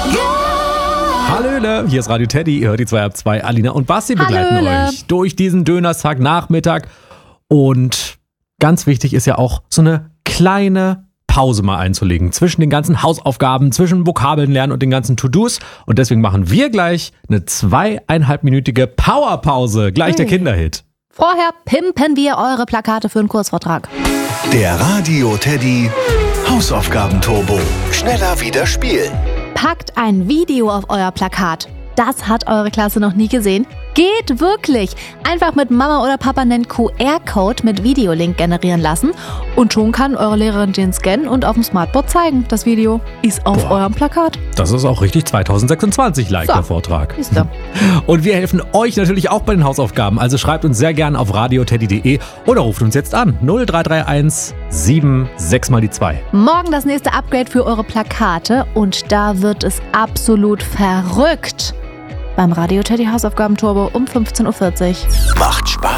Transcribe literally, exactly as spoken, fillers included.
Hallöle, hier ist Radio Teddy, ihr hört die zwei ab zwei. Alina und Basti begleiten Hallöle. euch durch diesen Dönerstag-Nachmittag. Und ganz wichtig ist ja auch, so eine kleine Pause mal einzulegen zwischen den ganzen Hausaufgaben, zwischen Vokabeln lernen und den ganzen To-Dos. Und deswegen machen wir gleich eine zweieinhalbminütige Powerpause. Gleich der Hey. Kinderhit. Vorher pimpen wir eure Plakate für einen Kurzvortrag. Der Radio Teddy Hausaufgaben-Turbo. Schneller wieder spielen. Packt ein Video auf euer Plakat. Das hat eure Klasse noch nie gesehen. Geht wirklich! Einfach mit Mama oder Papa einen Q R-Code mit Videolink generieren lassen und schon kann eure Lehrerin den scannen und auf dem Smartboard zeigen. Das Video ist auf Boah. eurem Plakat. Das ist auch richtig zweitausendsechsundzwanzig-like, So. der Vortrag. Siehst du. Und wir helfen euch natürlich auch bei den Hausaufgaben. Also schreibt uns sehr gerne auf radioteddy punkt de oder ruft uns jetzt an. null drei drei eins sieben sechs mal die zwei. Morgen das nächste Upgrade für eure Plakate und da wird es absolut verrückt. Beim Radio Teddy Hausaufgaben Turbo um fünfzehn Uhr vierzig. Macht Spaß.